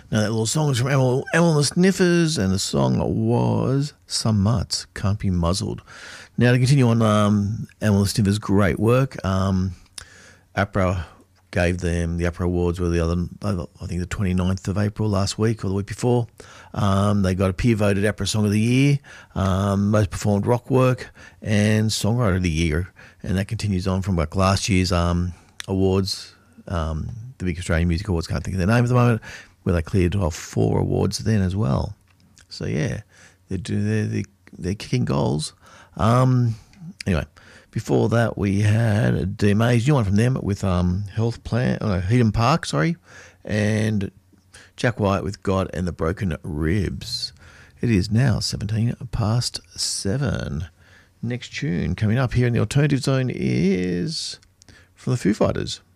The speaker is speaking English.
Now that little song is from Emil and the Sniffers, and the song was Some Mutts Can't Be Muzzled. Now to continue on, Emil and the Sniffers' great work. APRA gave them the APRA Awards were I think the 29th of April last week or the week before. They got a peer-voted APRA Song of the Year, Most Performed Rock Work, and Songwriter of the Year. And that continues on from like last year's awards, the Big Australian Music Awards, can't think of their name at the moment, where they cleared off 4 awards then as well. So yeah, they're kicking goals. Anyway, before that we had DMA's new one from them with Heaton Park, and Jack White with God and the Broken Ribs. It is now 7:17. Next tune coming up here in the Alternative Zone is from the Foo Fighters.